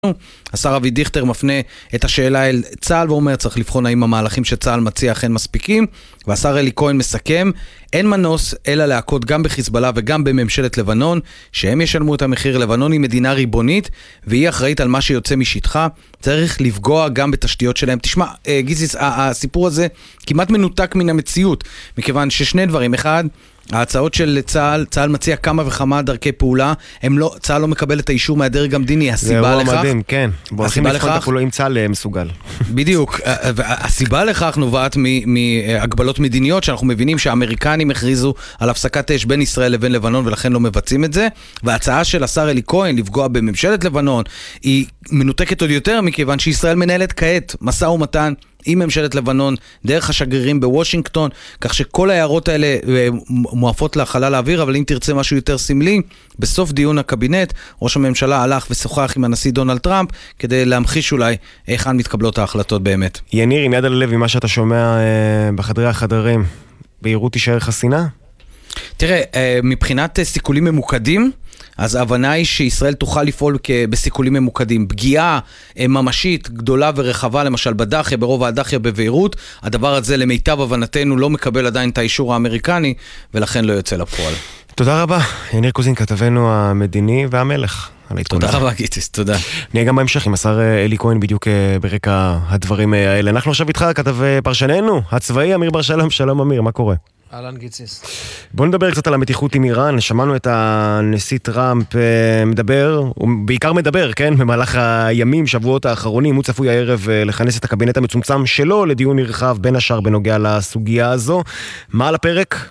השר אבי דיכטר מפנה את השאלה אל צה"ל ואומר צריך לבחון האם המהלכים שצה"ל מציע אכן מספיקים, והשר אלי כהן מסכם אין מנוס אלא להכות גם בחיזבאללה וגם בממשלת לבנון שהם ישלמו את המחיר. לבנון היא מדינה ריבונית והיא אחראית על מה שיוצא משטחה, צריך לפגוע גם בתשתיות שלהם. תשמע גיזיס, הסיפור הזה כמעט מנותק מן המציאות, מכיוון ששני דברים: אחד, ההצעות של צה"ל מציע כמה וכמה דרכי פעולה, צה"ל לא מקבל את האישור מהדרג המדיני, הסיבה לכך... זה אירוע מדהים, כן. בורחים לבחון את הפעולה עם צה"ל מסוגל. בדיוק. הסיבה לכך נובעת מהגבלות מדיניות, שאנחנו מבינים שהאמריקנים הכריזו על הפסקת אש בין ישראל לבין לבנון, ולכן לא מבצעים את זה. וההצעה של השר אלי כהן לפגוע בממשלת לבנון, היא מנותקת עוד יותר, מכיוון שישראל מנהלת כעת משא ומתן עם ממשלת לבנון דרך השגרירים בוושינגטון, כך שכל ההערות האלה מועפות לחלל האוויר. אבל אם תרצה משהו יותר סמלי, בסוף דיון הקבינט ראש הממשלה הלך ושוחח עם הנשיא דונלד טראמפ כדי להמחיש אולי היכן מתקבלות ההחלטות באמת. יניר, עם יד על הלב, ממה שאתה שומע בחדרי החדרים, בהירות תישאר חסינה? תראה, מבחינת סיכולים ממוקדים, אז ההבנה היא שישראל תוכל לפעול בסיכולים ממוקדים. פגיעה ממשית גדולה ורחבה, למשל בדחיה, ברוב הדחיה בביירות, הדבר הזה למיטב הבנתנו לא מקבל עדיין את האישור האמריקני, ולכן לא יוצא לפועל. תודה רבה, יניר קוזין, כתבנו המדיני והמלך. תודה רבה גיטיס, תודה. נהיה גם בהמשך עם השר אלי כהן בדיוק ברקע הדברים האלה. אנחנו עכשיו איתך, כתב פרשננו הצבאי אמיר בר שלום. שלום אמיר, מה קורה? אהלן גיציס. בוא נדבר קצת על המתיחות עם איראן. שמענו את הנשיא טראמפ מדבר, הוא בעיקר מדבר, כן? במהלך הימים, שבועות האחרונים, הוא צפוי הערב לכנס את הקבינט המצומצם שלו לדיון נרחב בין השאר בנוגע לסוגיה הזו. מה על הפרק?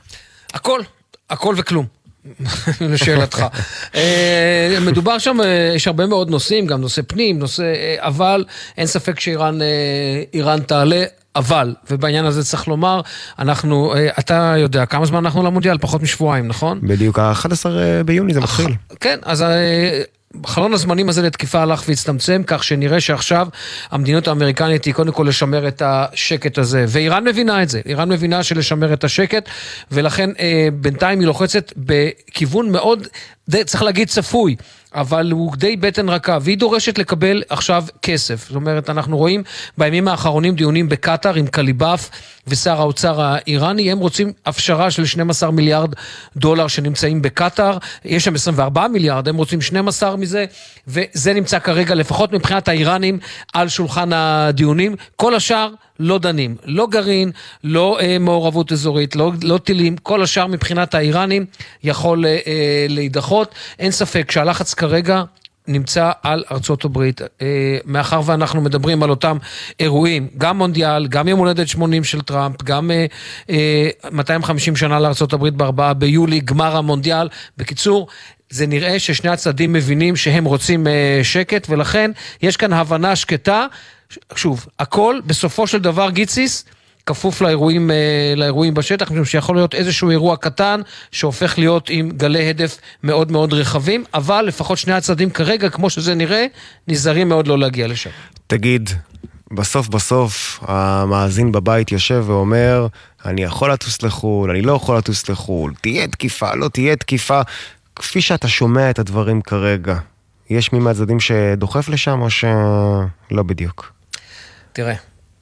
הכל וכלום. לשאלתך. מדובר שם, יש הרבה מאוד נושאים, גם נושא פנים, אבל אין ספק שאיראן תעלה, אבל, ובעניין הזה צריך לומר, אתה יודע, כמה זמן אנחנו למונדיאל? פחות משבועיים, נכון? בדיוק, ה-11 ביוני זה מתחיל. כן, אז חלון הזמנים הזה לתקיפה הלך והצטמצם, כך שנראה שעכשיו המדיניות האמריקנית היא קודם כל לשמר את השקט הזה, ואיראן מבינה את זה, איראן מבינה שלשמר את השקט, ולכן בינתיים היא לוחצת בכיוון מאוד, צריך להגיד צפוי, אבל הוא די בטן רכה, והיא דורשת לקבל עכשיו כסף. זאת אומרת, אנחנו רואים בימים האחרונים דיונים בקטר עם קליבאף ושר האוצר האיראני, הם רוצים הפשרה של 12 מיליארד דולר שנמצאים בקטר, יש שם 24 מיליארד, הם רוצים 12 מזה, וזה נמצא כרגע לפחות מבחינת האיראנים על שולחן הדיונים, כל השאר לא דנים, לא גרעין, לא מעורבות אזורית, לא טילים, כל השאר מבחינת האיראנים יכול להידחות. אין ספק שהלחץ כרגע נמצא על ארצות הברית, מאחר ואנחנו מדברים על אותם אירועים, גם מונדיאל, גם יום הולדת 80 של טראמפ, גם 250 שנה לארצות הברית ב4 ביולי, גמר המונדיאל. בקיצור, זה נראה ששני הצדדים מבינים שהם רוצים שקט, ולכן יש כאן הבנה שקטה. שוב, הכל בסופו של דבר גיציס כפוף לאירועים בשטח, משום שיכול להיות איזשהו אירוע קטן שהופך להיות עם גלי הדף מאוד מאוד רחבים, אבל לפחות שני הצדדים כרגע, כמו שזה נראה, נזהרים מאוד לא להגיע לשם. תגיד, בסוף המאזין בבית יושב ואומר, אני יכול לטוס לחול, אני לא יכול לטוס לחול, תהיה תקיפה, לא תהיה תקיפה. כפי שאתה שומע את הדברים כרגע, יש מי מהצדדים שדוחף לשם או שלא בדיוק? תראה,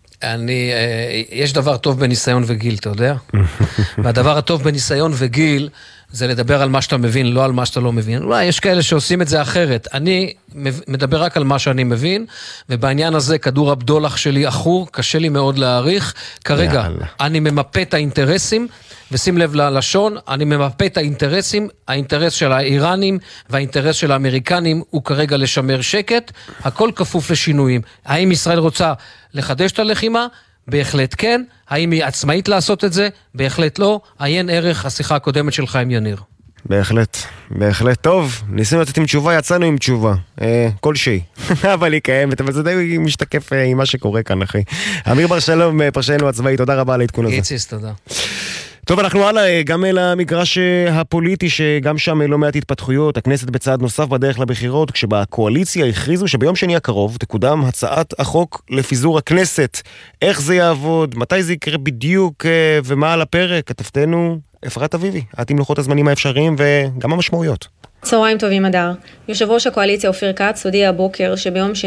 יש דבר טוב בניסיון וגיל, אתה יודע? והדבר הטוב בניסיון וגיל זה לדבר על מה שאתה מבין, לא על מה שאתה לא מבין. אולי יש כאלה שעושים את זה אחרת. אני מדבר רק על מה שאני מבין, ובעניין הזה כדור הבדולח שלי אחור, קשה לי מאוד להעריך. כרגע אני ממפה את האינטרסים, ושים לב ללשון, אני ממפה את האינטרסים, האינטרס של האיראנים והאינטרס של האמריקנים הוא כרגע לשמר שקט, הכל כפוף לשינויים. האם ישראל רוצה לחדש את הלחימה? בהחלט כן. האם היא עצמאית לעשות את זה? בהחלט לא. עיין ערך השיחה הקודמת שלך עם יניר. בהחלט טוב. ניסינו לתת עם תשובה, יצאנו עם תשובה. כלשהי. אבל היא קיימת, אבל זה די משתקף עם מה שקורה כאן, אחי. אמיר בר שלום, פרשננו הצבאי, תודה רבה על העדכון הזה. גיציס, תודה. טוב, אנחנו הלאה, גם למגרש הפוליטי, שגם שם לא מעט התפתחויות. הכנסת בצעד נוסף בדרך לבחירות, כשבקואליציה הכריזו שביום שני הקרוב תקודם הצעת החוק לפיזור הכנסת. איך זה יעבוד, מתי זה יקרה בדיוק, ומה על הפרק? כתבתנו אפרת אביבי, את עם לוחות הזמנים האפשריים וגם המשמעויות. צהריים טובים, אדר. יושב ראש הקואליציה אופיר כץ הודיע הבוקר שביום